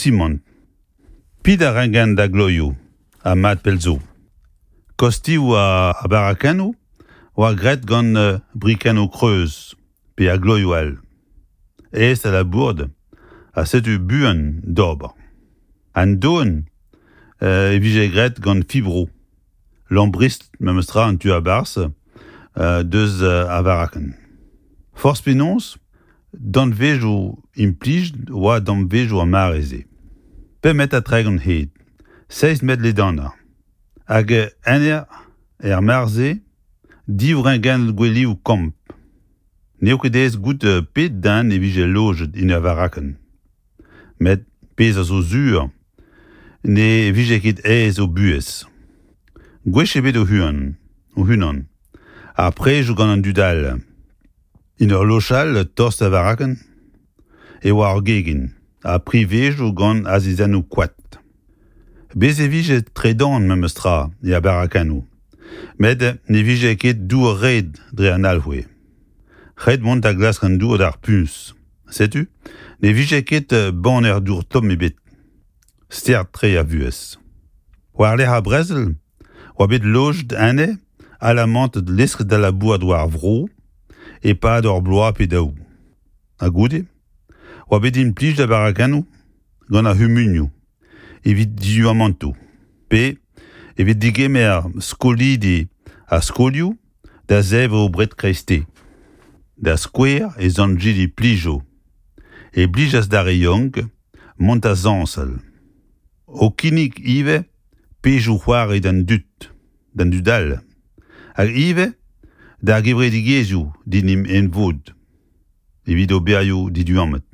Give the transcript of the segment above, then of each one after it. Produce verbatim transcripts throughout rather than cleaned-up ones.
Simon. Pid a rengan da gloio, a mat pelzo. Kosti ou a, a barakano, ou a gret gant uh, brikano kreuz, pe a gloio al. Est a la bourde, a setu buen d'obre. An doen, uh, e vije gret gant fibro. L'ambrist memestra an tu a bars, uh, deus uh, a barakan. Force pinons, dan vejo implij, oa dan vejo a mareze. Pe met a treg an hed, seiz met le dana. Hag ener er marze, div rengan gweli ou kamp. Neo ket ez gout uh, pet dan e vije lojet in a barakan. Met pez a zo zur, ne vije ket ez o buez. Gwech ebet o huan, o hunan. Apre jo gant an dudal. In ur lochal torst a varaken, e war gegin, a prive jo gant azizanou kwat. Bez e vije tredan memestra e a barakanou, med ne vije ket dour red dre an alhwe. Red mont a glas gant dour d'ar puns. Setu, ne vije ket ban er dour tom ebet. Stert tre a vuez. War le a brezel, oa bet loj ane a la mant de lesk da la boad war vro, e pa d'or bloa pe daou. A goude, oa bet in plij da barakanou, gant a humunio, evit diu a manto. Pe, evit digemer skolide a skolio, da zev o bret kreiste. Da skwer e zanjili plijo, e blijas da reyong, mont a zansal. O kinik ive, pejou c'hoare d'an dut, d'an dudal. Hag ive, da gebre digezio din im en vod. Evit o beaio di duamet.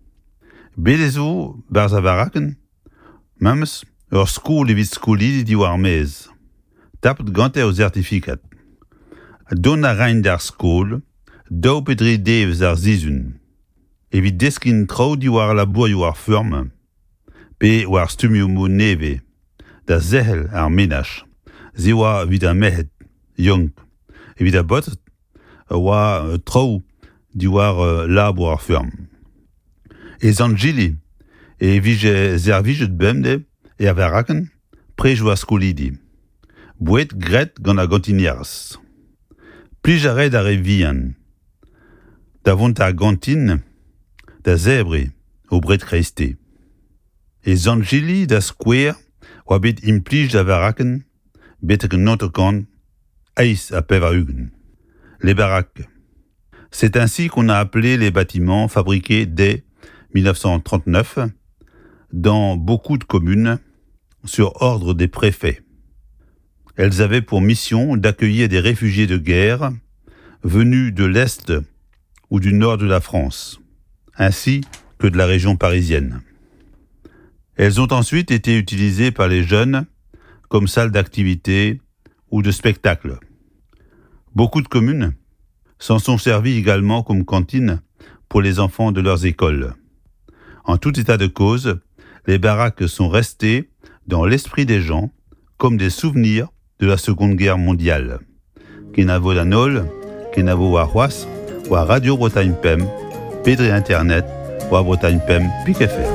Bedezo, barz a varaken, memes, ur skol evit skolidi di war mez. Tapet gante o zertifikat. Don a rein d'ar skol, daou pedri devz ar zizun. Evit deskin trao di war la boio ar ferme, pe war stumio mo neve, da zehel ar menach, ze oa vid a mehet, yonk, evit a bot, oa uh, trao di war uh, lab war ferme. E zanjili, e vije zer vijet bemde, e a varaken, prejo a skolidi. Bouet gret gant a gantiniers. Plij a red a re vian. Da vont a gantin, da zebre, o bret kreiste. E zanjili da skwer, oa bet implij da varaken, betek an notokan, eis a pev a hugen. Les baraques. C'est ainsi qu'on a appelé les bâtiments fabriqués dès dix-neuf cent trente-neuf dans beaucoup de communes sur ordre des préfets. Elles avaient pour mission d'accueillir des réfugiés de guerre venus de l'Est ou du Nord de la France, ainsi que de la région parisienne. Elles ont ensuite été utilisées par les jeunes comme salles d'activité ou de spectacle. Beaucoup de communes s'en sont servies également comme cantines pour les enfants de leurs écoles. En tout état de cause, les baraques sont restées dans l'esprit des gens comme des souvenirs de la Seconde Guerre mondiale. Kenavo Danol, Kenavo Arroas, ou à Radio Bretagne P E M, Pédré Internet, ou à Bretagne P E M, Pic F R.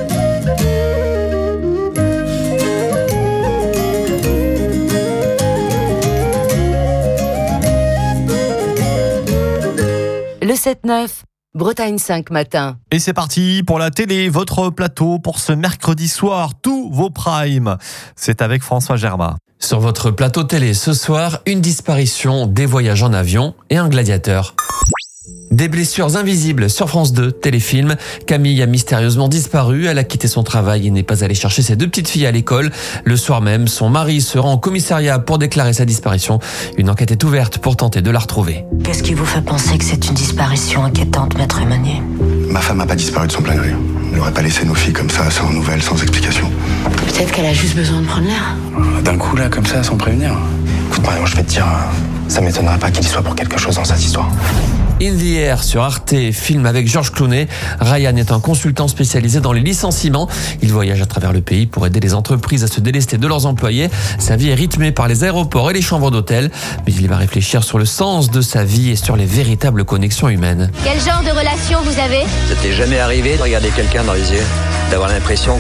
Le sept neuf, Bretagne cinq matin. Et c'est parti pour la télé, votre plateau pour ce mercredi soir, tous vos primes. C'est avec François Germain. Sur votre plateau télé ce soir, une disparition, des voyages en avion et un gladiateur. Des blessures invisibles sur France deux, téléfilm. Camille a mystérieusement disparu, elle a quitté son travail et n'est pas allée chercher ses deux petites filles à l'école. Le soir même, son mari se rend au commissariat pour déclarer sa disparition. Une enquête est ouverte pour tenter de la retrouver. Qu'est-ce qui vous fait penser que c'est une disparition inquiétante, maître Emmanuel ? Ma femme n'a pas disparu de son plein gré. Elle n'aurait pas laissé nos filles comme ça, sans nouvelles, sans explication. Peut-être qu'elle a juste besoin de prendre l'air. D'un coup, là, comme ça, sans prévenir. Écoute, Marion, je vais te dire, ça m'étonnerait pas qu'il y soit pour quelque chose dans cette histoire. In the Air sur Arte, film avec Georges Clooney. Ryan est un consultant spécialisé dans les licenciements. Il voyage à travers le pays pour aider les entreprises à se délester de leurs employés. Sa vie est rythmée par les aéroports et les chambres d'hôtel. Mais il va réfléchir sur le sens de sa vie et sur les véritables connexions humaines. Quel genre de relation vous avez ? Ça t'est jamais arrivé de regarder quelqu'un dans les yeux ? D'avoir l'impression